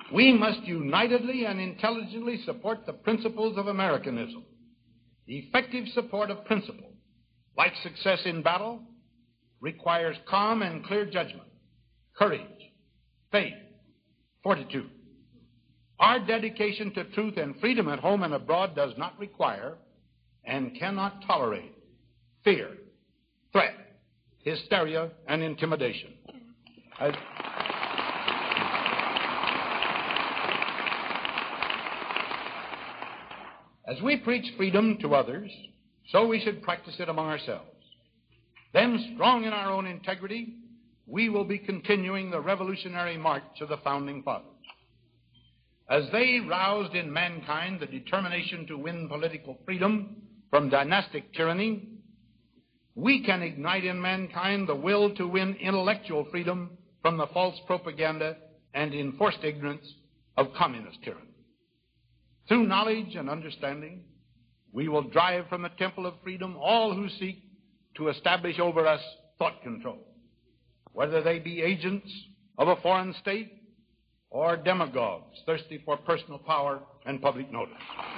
We must unitedly and intelligently support the principles of Americanism. Effective support of principle, like success in battle, requires calm and clear judgment, courage, faith, fortitude. Our dedication to truth and freedom at home and abroad does not require and cannot tolerate fear, threat, hysteria, and intimidation. As we preach freedom to others, so we should practice it among ourselves. Then, strong in our own integrity, we will be continuing the revolutionary march of the Founding Fathers. As they roused in mankind the determination to win political freedom from dynastic tyranny, we can ignite in mankind the will to win intellectual freedom from the false propaganda and enforced ignorance of communist tyranny. Through knowledge and understanding, we will drive from the temple of freedom all who seek to establish over us thought control, whether they be agents of a foreign state or demagogues thirsty for personal power and public notice.